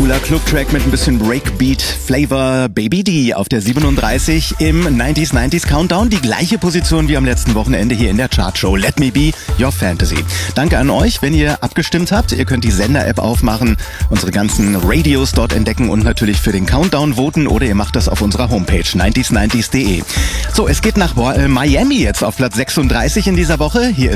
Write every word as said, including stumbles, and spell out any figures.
cooler Club-Track mit ein bisschen Breakbeat-Flavor. Baby D auf der siebenunddreißig im neunziger neunziger Countdown. Die gleiche Position wie am letzten Wochenende hier in der Chartshow. Let me be your fantasy. Danke an euch, wenn ihr abgestimmt habt. Ihr könnt die Sender-App aufmachen, unsere ganzen Radios dort entdecken und natürlich für den Countdown voten oder ihr macht das auf unserer Homepage neunzig neunzig punkt de. So, es geht nach Miami jetzt auf Platz sechsunddreißig in dieser Woche. Hier ist